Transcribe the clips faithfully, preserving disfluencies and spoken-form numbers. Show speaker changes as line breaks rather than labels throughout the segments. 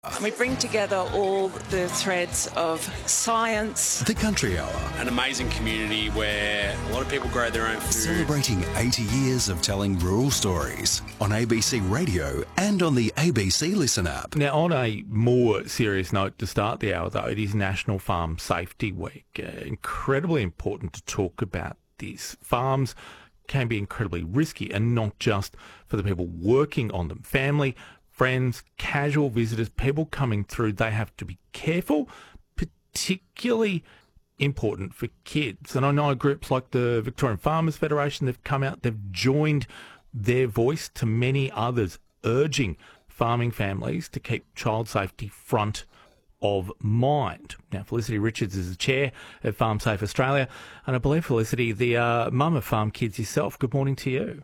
We bring together all the threads of science.
The Country Hour.
An amazing community where a lot of people grow their own food.
Celebrating eighty years of telling rural stories on A B C Radio and on the A B C Listen app.
Now, on a more serious note to start the hour, though, it is National Farm Safety Week. Uh, incredibly important to talk about this. Farms can be incredibly risky, and not just for the people working on them. Family, friends, casual visitors, people coming through, they have to be careful, particularly important for kids. And I know groups like the Victorian Farmers Federation, they've come out, they've joined their voice to many others, urging farming families to keep child safety front of mind. Now, Felicity Richards is the chair of Farm Safe Australia, and I believe, Felicity, the uh, mum of farm kids yourself. Good morning to you.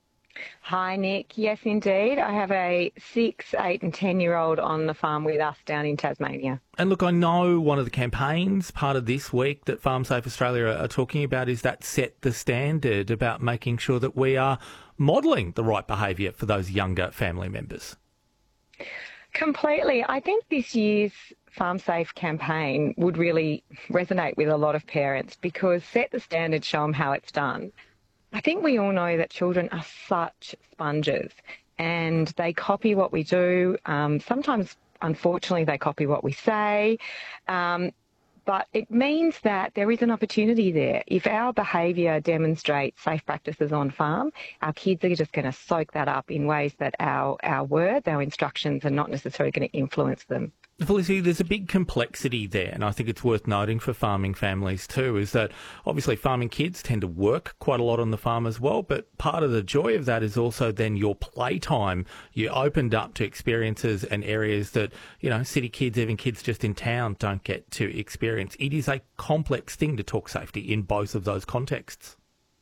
Hi, Nick. Yes, indeed. I have a six, eight and ten-year-old on the farm with us down in Tasmania.
And look, I know one of the campaigns, part of this week, that Farm Safe Australia are talking about is that set the standard, about making sure that we are modelling the right behaviour for those younger family members.
Completely. I think this year's Farm Safe campaign would really resonate with a lot of parents because set the standard, show them how it's done. I think we all know that children are such sponges and they copy what we do. Um, sometimes, unfortunately, they copy what we say. Um, but it means that there is an opportunity there. If our behaviour demonstrates safe practices on farm, our kids are just going to soak that up in ways that our, our words, our instructions are not necessarily going to influence them.
Felicity, there's a big complexity there, and I think it's worth noting for farming families too, is that obviously farming kids tend to work quite a lot on the farm as well, but part of the joy of that is also then your playtime. You opened up to experiences and areas that, you know, city kids, even kids just in town, don't get to experience. It is a complex thing to talk safety in both of those contexts.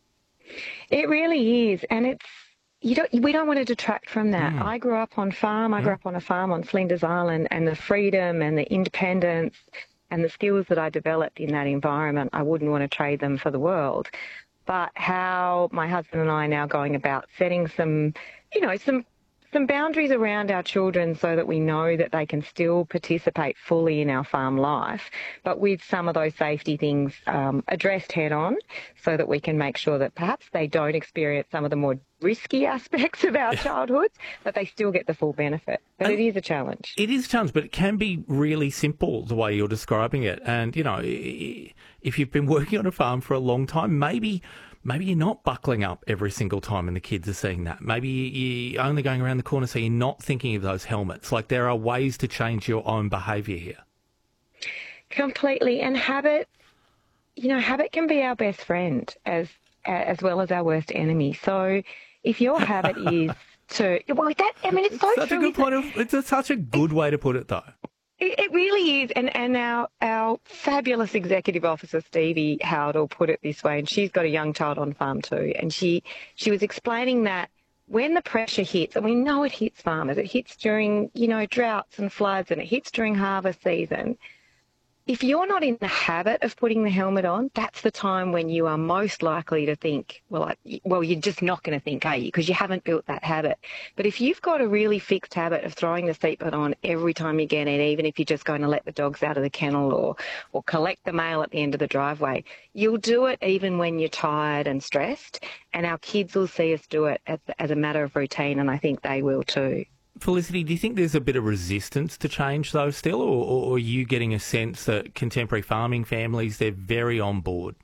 It really is, and it's You don't, we don't want to detract from that. Mm. I grew up on farm. I mm. grew up on a farm on Flinders Island, and the freedom and the independence and the skills that I developed in that environment, I wouldn't want to trade them for the world. But how my husband and I are now going about setting some, you know, some some boundaries around our children so that we know that they can still participate fully in our farm life, but with some of those safety things um, addressed head on so that we can make sure that perhaps they don't experience some of the more risky aspects of our childhoods, but they still get the full benefit. But and it is a challenge.
It is a challenge, but it can be really simple the way you're describing it. And, you know, if you've been working on a farm for a long time, maybe maybe you're not buckling up every single time and the kids are seeing that. Maybe you're only going around the corner so you're not thinking of those helmets. Like, there are ways to change your own behaviour here.
Completely. And habit, you know, habit can be our best friend as as well as our worst enemy. So if your habit is to, well, that, I mean, it's so
such
true.
A good point of, it's a, such a good way to put it, though.
It, it really is. And, and our, our fabulous executive officer, Stevie Howdell, put it this way, and she's got a young child on farm too. And she, she was explaining that when the pressure hits, and we know it hits farmers, it hits during, you know, droughts and floods, and it hits during harvest season. If you're not in the habit of putting the helmet on, that's the time when you are most likely to think, well, I, well, you're just not going to think, are you? Because you haven't built that habit. But if you've got a really fixed habit of throwing the seatbelt on every time you get in, even if you're just going to let the dogs out of the kennel or, or collect the mail at the end of the driveway, you'll do it even when you're tired and stressed. And our kids will see us do it as, as a matter of routine, and I think they will too.
Felicity, do you think there's a bit of resistance to change though still, or, or are you getting a sense that contemporary farming families, they're very on board?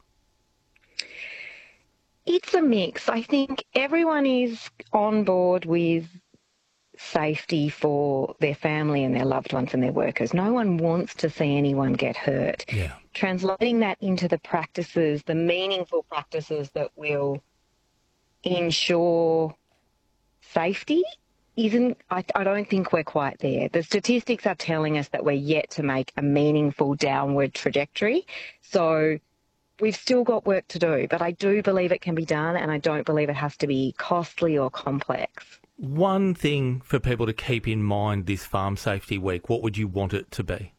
It's a mix. I think everyone is on board with safety for their family and their loved ones and their workers. No one wants to see anyone get hurt.
Yeah.
Translating that into the practices, the meaningful practices that will ensure safety, isn't, I, I don't think we're quite there. The statistics are telling us that we're yet to make a meaningful downward trajectory. So we've still got work to do, but I do believe it can be done, and I don't believe it has to be costly or complex.
One thing for people to keep in mind this Farm Safety Week, what would you want it to be?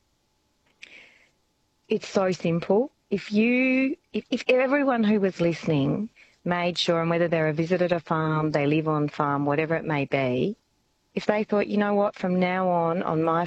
It's so simple. If you, if, if everyone who was listening made sure, and whether they're a visitor to farm, they live on farm, whatever it may be, if they thought, you know what, from now on, on my